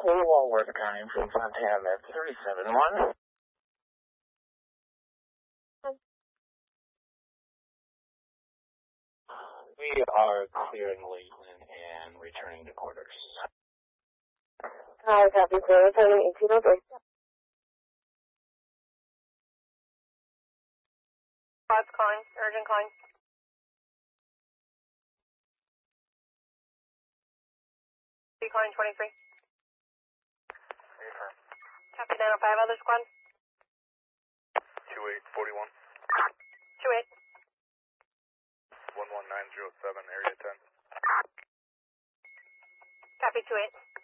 Walworth County from Fontana, that's 37-1. We are clearing Lakeland and returning to quarters. Copy, sir. Returning 1803. Squad's calling. Urgent calling. Calling 23. Affirm. Copy 905, other squad. 2841. 28. 11907, area 10. Copy 28.